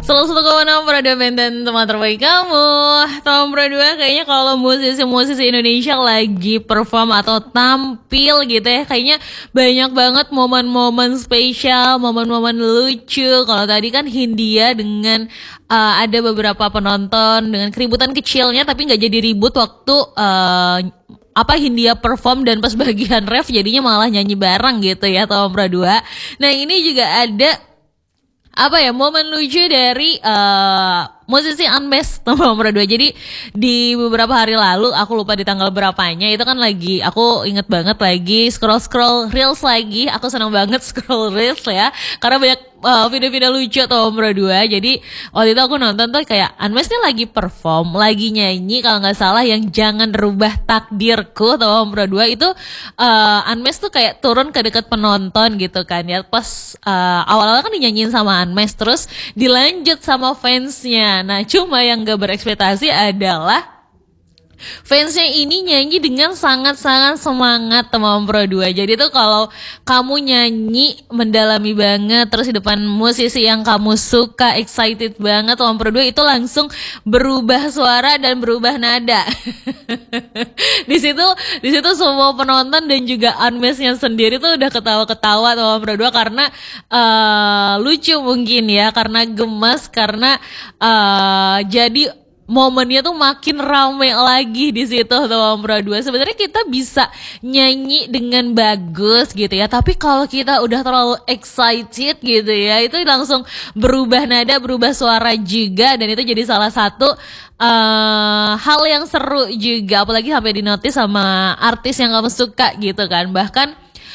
Salah satu kawan Prada Band dan teman terbaik kamu. Tahun Pradua kayaknya kalau musisi-musisi Indonesia lagi perform atau tampil gitu ya, kayaknya banyak banget momen-momen spesial, momen-momen lucu. Kalau tadi kan Hindia dengan ada beberapa penonton dengan keributan kecilnya, tapi nggak jadi ribut waktu Hindia perform, dan pas bagian ref jadinya malah nyanyi bareng gitu ya tahun Pradua. Nah ini juga ada momen lucu dari musisi Unmesh tahun Pradua. Jadi di beberapa hari lalu, aku lupa di tanggal berapanya, itu kan lagi, aku inget banget lagi scroll reels lagi. Aku senang banget scroll reels ya, karena banyak video-video lucu tahun Pradua. Jadi waktu itu aku nonton tuh kayak Unmesh nih lagi perform, lagi nyanyi kalau nggak salah yang Jangan Rubah Takdirku tahun Pradua. Itu Unmesh tuh kayak turun ke dekat penonton gitu kan ya. Pas awal-awal kan dinyanyiin sama Unmesh, terus dilanjut sama fansnya. Nah cuma yang gak berekspektasi adalah fansnya ini nyanyi dengan sangat-sangat semangat teman Pro 2. Jadi tuh kalau kamu nyanyi mendalami banget, terus di depan musisi yang kamu suka, excited banget teman Pro 2, itu langsung berubah suara dan berubah nada. di situ semua penonton dan juga Unmeshnya sendiri tuh udah ketawa-ketawa teman Pro 2 karena lucu mungkin ya, karena gemas, karena jadi momennya tuh makin rame lagi di situ teman Pro 2. Sebenarnya kita bisa nyanyi dengan bagus gitu ya, tapi kalau kita udah terlalu excited gitu ya, itu langsung berubah nada, berubah suara juga, dan itu jadi salah satu hal yang seru juga, apalagi sampai dinotis sama artis yang kamu suka gitu kan. Bahkan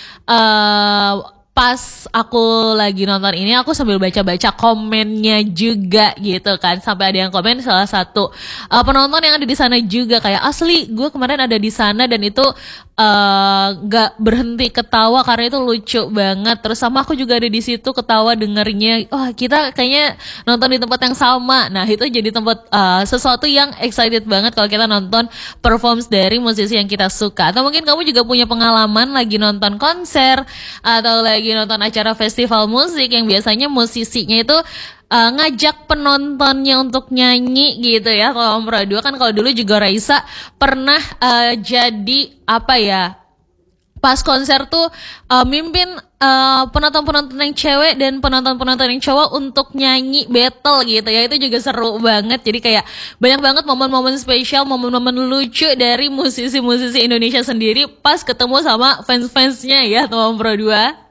pas aku lagi nonton ini, aku sambil baca-baca komennya juga gitu kan. Sampai ada yang komen, salah satu penonton yang ada di sana juga kayak, asli gue kemarin ada di sana dan itu gak berhenti ketawa karena itu lucu banget. Terus sama aku juga ada di situ ketawa dengernya. Wah, kita kayaknya nonton di tempat yang sama. Nah itu jadi tempat sesuatu yang excited banget kalau kita nonton performance dari musisi yang kita suka. Atau mungkin kamu juga punya pengalaman lagi nonton konser atau lagi nonton acara festival musik yang biasanya musisinya itu ngajak penontonnya untuk nyanyi gitu ya. Kalau Om Pro 2 kan, kalau dulu juga Raisa pernah jadi pas konser tuh mimpin penonton-penonton yang cewek dan penonton-penonton yang cowok untuk nyanyi battle gitu ya. Itu juga seru banget. Jadi kayak banyak banget momen-momen spesial, momen-momen lucu dari musisi-musisi Indonesia sendiri pas ketemu sama fans-fansnya ya Om Pro 2.